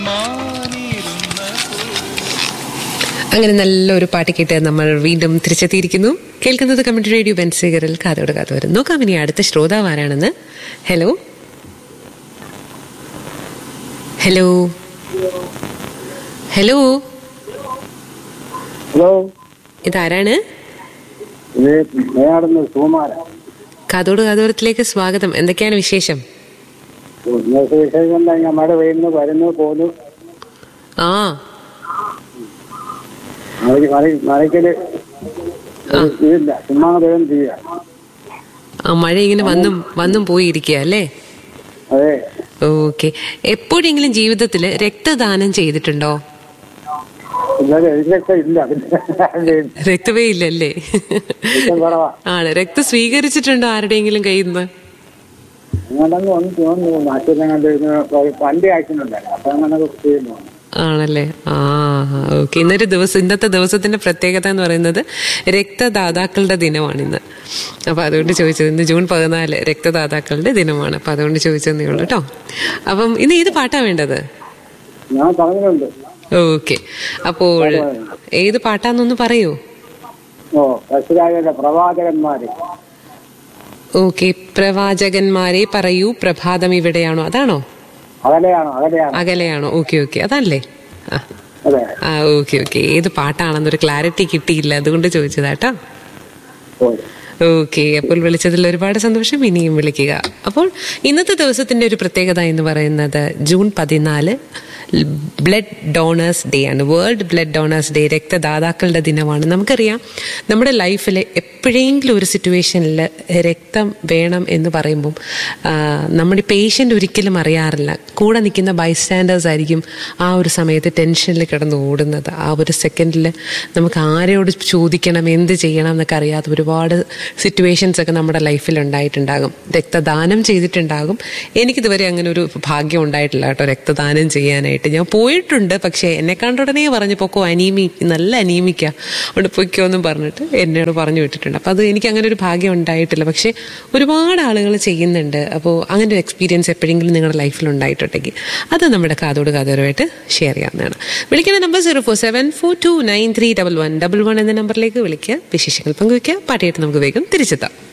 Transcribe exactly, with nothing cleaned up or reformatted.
അങ്ങനെ നല്ലൊരു പാട്ട് കേട്ട് നമ്മൾ വീണ്ടും തിരിച്ചെത്തിയിരിക്കുന്നു. കേൾക്കുന്നത് കമ്മ്യൂണിറ്റി റേഡിയോ ബെൻസിഗറിൽ കാതോട് കാത്തു വരും. നോക്കാം ഇനി അടുത്ത ശ്രോതാവ് ആരാണെന്ന്. ഹലോ ഹലോ ഹലോ ഹലോ, ഇതാരാണ്? കാതോട് കാതോരത്തിലേക്ക് സ്വാഗതം. എന്തൊക്കെയാണ് വിശേഷം? മഴ പെയ്യുന്നു, വരുന്നു, പോന്നു. ആ മഴയ്ക്കല് ഇതില്ല, ചുമ്മാ വേഗം ചെയ്യുക. ആ മഴ ഇങ്ങനെ വന്നും വന്നും പോയിരിക്കുക അല്ലേ? അതെ. ഓക്കെ. എപ്പോഴെങ്കിലും ജീവിതത്തിൽ രക്തദാനം ചെയ്തിട്ടുണ്ടോ? രക്തമേ ഇല്ലല്ലേ? ആണ്. രക്തം സ്വീകരിച്ചിട്ടുണ്ടോ ആരുടെയെങ്കിലും കയ്യിൽ നിന്ന്? വണ്ടി ആക്സിഡന്റ് അപ്പൊ അങ്ങനെ ചെയ്യുന്നു. ആണല്ലേ? ആ ഓക്കെ. ഇന്നൊരു ദിവസം, ഇന്നത്തെ ദിവസത്തിന്റെ പ്രത്യേകത എന്ന് പറയുന്നത് രക്തദാതാക്കളുടെ ദിനമാണ് ഇന്ന്. അപ്പൊ അതുകൊണ്ട് ചോദിച്ചത്. ഇന്ന് ജൂൺ പതിനാല് രക്തദാതാക്കളുടെ ദിനമാണ്. അപ്പൊ അതുകൊണ്ട് ചോദിച്ചതേ ഉള്ളൂ കേട്ടോ. അപ്പം ഇന്ന് ഏത് പാട്ടാ വേണ്ടത്? ഞാൻ പറഞ്ഞിട്ടുണ്ട്. ഓക്കെ. അപ്പോൾ ഏത് പാട്ടാന്നൊന്ന് പറയൂ. ഓ പ്രവാചകന്മാരെ. ഓക്കെ. പ്രവാചകന്മാരെ പറയൂ, പ്രഭാതം ഇവിടെയാണോ, അതാണോ? അകലെയാണോ? അകലെയാണോ? അകലെയാണോ? ഓക്കെ ഓക്കെ, അതല്ലേ? ആ ഓക്കെ ഓക്കെ. ഏത് പാട്ടാണെന്നൊരു ക്ലാരിറ്റി കിട്ടിയില്ല, അതുകൊണ്ട് ചോദിച്ചതാട്ടോ. ഓക്കെ. അപ്പോൾ വിളിച്ചതിൽ ഒരുപാട് സന്തോഷം. ഇനിയും വിളിക്കുക. അപ്പോൾ ഇന്നത്തെ ദിവസത്തിന്റെ ഒരു പ്രത്യേകത എന്ന് പറയുന്നത് ജൂൺ പതിനാല് ബ്ലഡ് ഡോണേഴ്സ് ഡേ ആണ്. വേൾഡ് ബ്ലഡ് ഡോണേഴ്സ് ഡേ, രക്തദാതാക്കളുടെ ദിനമാണ്. നമുക്കറിയാം, നമ്മുടെ ലൈഫിൽ എപ്പോഴെങ്കിലും ഒരു സിറ്റുവേഷനിൽ രക്തം വേണം എന്ന് പറയുമ്പം നമ്മുടെ പേഷ്യൻ്റ് ഒരിക്കലും അറിയാറില്ല. കൂടെ നിൽക്കുന്ന ബൈസ്റ്റാൻഡേഴ്സ് ആയിരിക്കും ആ ഒരു സമയത്ത് ടെൻഷനിൽ കിടന്ന് ഓടുന്നത്. ആ ഒരു സെക്കൻഡിൽ നമുക്ക് ആരോട് ചോദിക്കണം, എന്ത് ചെയ്യണം എന്നൊക്കെ അറിയാത്ത ഒരുപാട് സിറ്റുവേഷൻസ് ഒക്കെ നമ്മുടെ ലൈഫിൽ ഉണ്ടായിട്ടുണ്ടാകും. രക്തദാനം ചെയ്തിട്ടുണ്ടാകും. എനിക്കിതുവരെ അങ്ങനെ ഒരു ഭാഗ്യം ഉണ്ടായിട്ടില്ല കേട്ടോ, രക്തദാനം ചെയ്യാനായിട്ട്. ഞാൻ പോയിട്ടുണ്ട്, പക്ഷേ എന്നെ കണ്ടുടനെ പറഞ്ഞു പൊക്കോ, അനീമി നല്ല അനീമിക്ക അവിടെ പൊയ്ക്കോ എന്നും പറഞ്ഞിട്ട് എന്നോട് പറഞ്ഞു വിട്ടിട്ടുണ്ട്. അപ്പം അത് എനിക്ക് അങ്ങനെ ഒരു ഭാഗ്യം ഉണ്ടായിട്ടില്ല. പക്ഷേ ഒരുപാട് ആളുകൾ ചെയ്യുന്നുണ്ട്. അപ്പോൾ അങ്ങനെ ഒരു എക്സ്പീരിയൻസ് എപ്പോഴെങ്കിലും നിങ്ങളുടെ ലൈഫിൽ ഉണ്ടായിട്ടുണ്ടെങ്കിൽ അത് നമ്മുടെ കാതോട് കാതോരുമായിട്ട് ഷെയർ ചെയ്യാവുന്നതാണ്. വിളിക്കുന്ന number zero four seven four to nine three double one double one എന്ന നമ്പറിലേക്ക് വിളിക്കുക. വിശേഷങ്ങൾ പങ്കുവയ്ക്കുക. പാട്ടിയായിട്ട് നമുക്ക് വേഗം തിരിച്ചെത്താം.